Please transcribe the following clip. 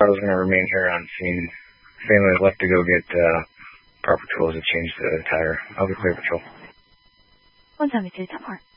Carl's going to remain here on scene. Family left to go get proper tools to change the tire. I'll be clear, Patrol. 本站未接電話。